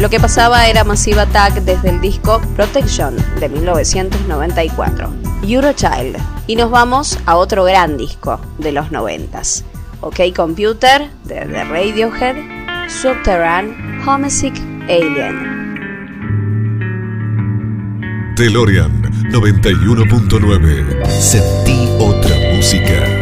Lo que pasaba era Massive Attack desde el disco Protection de 1994, Eurochild. Y nos vamos a otro gran disco de los 90s, OK Computer de The Radiohead, Subterrane, Homesick Alien. DeLorean 91.9. Sentí otra música.